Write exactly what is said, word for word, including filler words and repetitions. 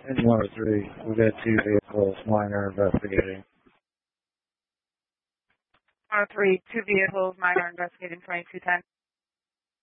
Engine one oh three, we got two vehicles, minor investigating. one oh three, two vehicles, minor investigating twenty-two ten.